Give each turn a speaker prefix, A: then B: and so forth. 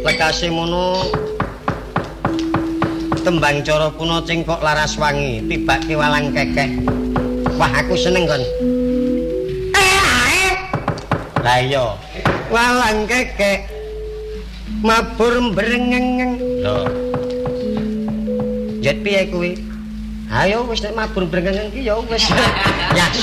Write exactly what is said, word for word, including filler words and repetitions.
A: Lekase mono tembang cara puna cingkok laras wangi tibake walang kekek. Wah aku seneng kon. Lah iya, walang kekek mabur brengeng. Lho. Jet piye kuwi? Ayo wis nek mabur brengeng iki ya wis. Ya